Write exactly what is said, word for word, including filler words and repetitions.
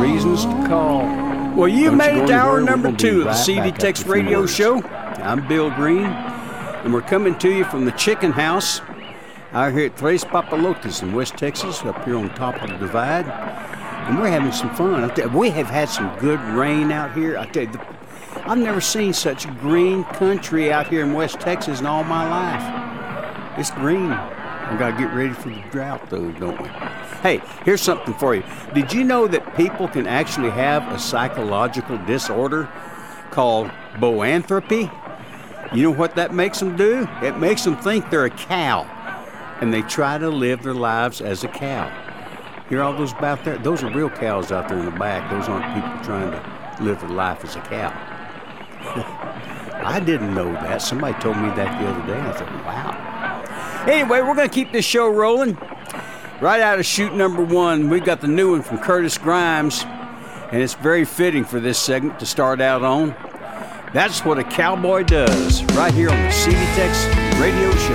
reasons to call. Well, you Don't made you it go to hour anywhere. number We're gonna two be of the right C D back Tex after a few Radio words. Show. I'm Bill Green, and we're coming to you from the Chicken House out here at Tres Papalotes in West Texas, up here on top of the divide. And we're having some fun. I tell you, we have had some good rain out here. I tell you, the, I've never seen such green country out here in West Texas in all my life. It's green. We got to get ready for the drought, though, don't we? Hey, here's something for you. Did you know that people can actually have a psychological disorder called boanthropy? You know what that makes them do? It makes them think they're a cow, and they try to live their lives as a cow. Hear all those about there? Those are real cows out there in the back. Those aren't people trying to live their life as a cow. I didn't know that. Somebody told me that the other day. I thought, wow. Anyway, we're going to keep this show rolling. Right out of shoot number one, we got the new one from Curtis Grimes, and it's very fitting for this segment to start out on. That's what a cowboy does, right here on the C D Tex Radio Show.